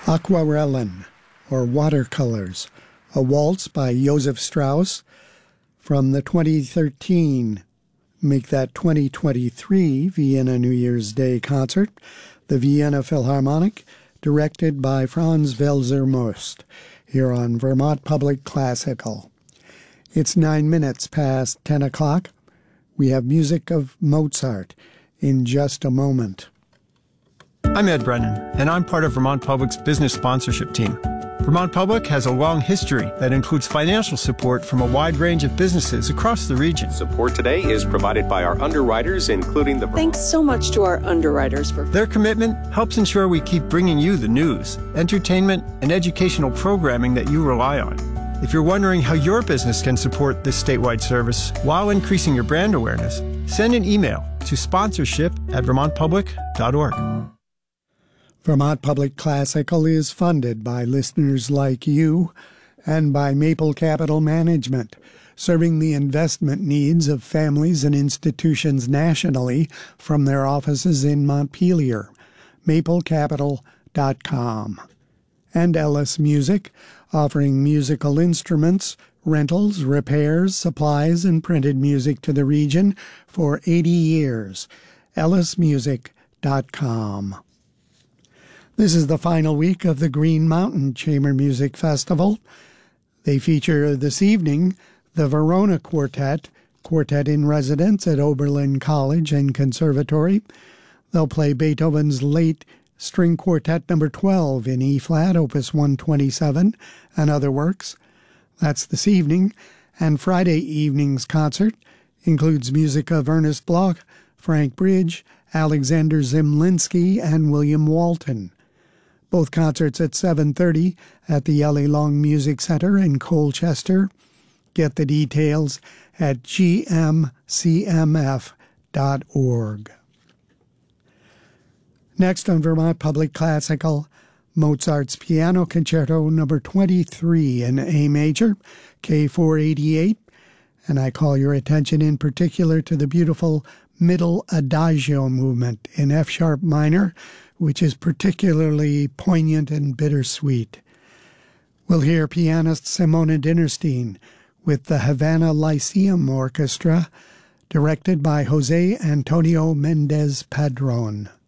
Aquarellen, or Watercolors, a waltz by Josef Strauss from the 2013, make that 2023 Vienna New Year's Day concert, the Vienna Philharmonic, directed by Franz Welser Most, here on Vermont Public Classical. It's 9 minutes past 10 o'clock. We have music of Mozart in just a moment. I'm Ed Brennan, and I'm part of Vermont Public's business sponsorship team. Vermont Public has a long history that includes financial support from a wide range of businesses across the region. Support today is provided by our underwriters, including the... Thanks so much to our underwriters for... Their commitment helps ensure we keep bringing you the news, entertainment, and educational programming that you rely on. If you're wondering how your business can support this statewide service while increasing your brand awareness, send an email to sponsorship@vermontpublic.org. Vermont Public Classical is funded by listeners like you and by Maple Capital Management, serving the investment needs of families and institutions nationally from their offices in Montpelier. maplecapital.com. And Ellis Music, offering musical instruments, rentals, repairs, supplies, and printed music to the region for 80 years. ellismusic.com. This is the final week of the Green Mountain Chamber Music Festival. They feature this evening the Verona Quartet in residence at Oberlin College and Conservatory. They'll play Beethoven's late String Quartet No. 12 in E-flat, Opus 127, and other works. That's this evening. And Friday evening's concert includes music of Ernest Bloch, Frank Bridge, Alexander Zimlinski, and William Walton. Both concerts at 7:30 at the Yelly Long Music Center in Colchester. Get the details at gmcmf.org. Next on Vermont Public Classical, Mozart's Piano Concerto No. 23 in A major, K488, and I call your attention in particular to the beautiful middle adagio movement in F-sharp minor, which is particularly poignant and bittersweet. We'll hear pianist Simona Dinnerstein with the Havana Lyceum Orchestra, directed by Jose Antonio Mendez Padron.